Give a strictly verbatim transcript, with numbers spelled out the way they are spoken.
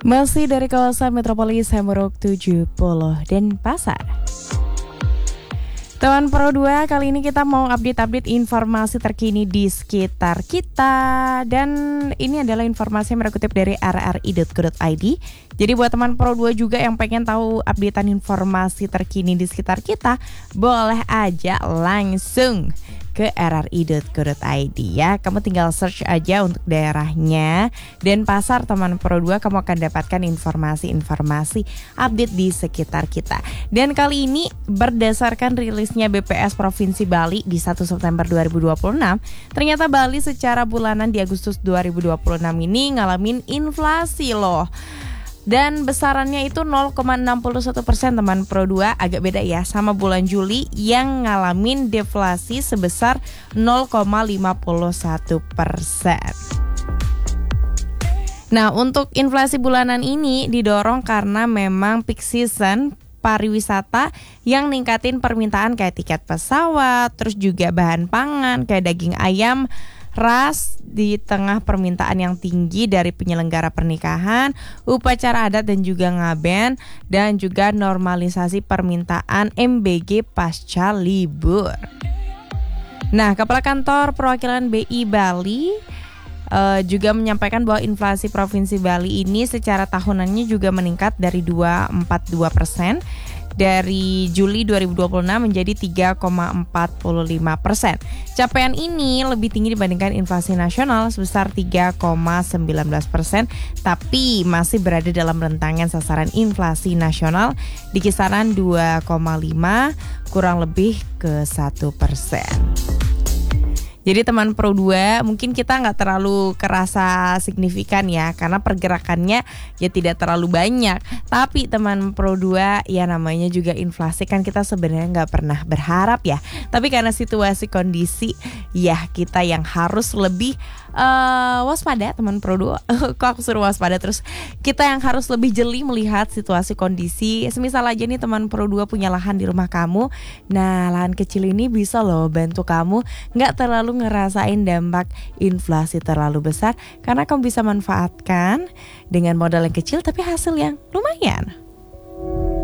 Masih dari kawasan Metropolis Hamburg tujuh puluh Denpasar. Teman Pro dua, kali ini kita mau update-update informasi terkini di sekitar kita. Dan ini adalah informasi yang berkutip dari r r i dot co dot i d. Jadi buat teman Pro dua juga yang pengen tahu updatean informasi terkini di sekitar kita, boleh aja langsung ke r r i dot co dot i d ya. Kamu tinggal search aja untuk daerahnya Denpasar, teman Pro dua, kamu akan dapatkan informasi-informasi update di sekitar kita. Dan kali ini berdasarkan rilisnya B P S Provinsi Bali di satu September dua ribu dua puluh enam, ternyata Bali secara bulanan di Agustus dua ribu dua puluh enam ini ngalamin inflasi loh. Dan besarannya itu nol koma enam satu persen, teman Pro dua. Agak beda ya sama bulan Juli yang ngalamin deflasi sebesar nol koma lima satu persen. Nah, untuk inflasi bulanan ini didorong karena memang peak season pariwisata yang ningkatin permintaan kayak tiket pesawat, terus juga bahan pangan kayak daging ayam ras di tengah permintaan yang tinggi dari penyelenggara pernikahan, upacara adat dan juga ngaben, dan juga normalisasi permintaan M B G pasca libur. Nah, Kepala Kantor Perwakilan B I Bali uh, juga menyampaikan bahwa inflasi Provinsi Bali ini secara tahunannya juga meningkat dari dua koma empat dua persen dari Juli dua ribu dua puluh enam menjadi tiga koma empat lima persen. Capaian ini lebih tinggi dibandingkan inflasi nasional sebesar tiga koma satu sembilan persen, tapi masih berada dalam rentangan sasaran inflasi nasional di kisaran dua koma lima kurang lebih ke satu persen. Jadi teman Pro dua, mungkin kita nggak terlalu kerasa signifikan ya, karena pergerakannya ya tidak terlalu banyak. Tapi teman Pro dua, ya namanya juga inflasi kan, kita sebenarnya nggak pernah berharap ya. Tapi karena situasi kondisi, ya kita yang harus lebih uh, waspada teman Pro dua. Kok aku suruh waspada terus? Kita yang harus lebih jeli melihat situasi kondisi. Semisal aja nih teman Pro dua punya lahan di rumah kamu. Nah, lahan kecil ini bisa loh bantu kamu nggak terlalu ngerasain dampak inflasi terlalu besar, karena kamu bisa manfaatkan dengan modal yang kecil tapi hasil yang lumayan.